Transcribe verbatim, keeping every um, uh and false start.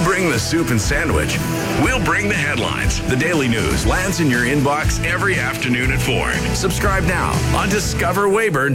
bring the soup and sandwich. We'll bring the headlines. The Daily News lands in your inbox every afternoon at four. Subscribe now on discover weyburn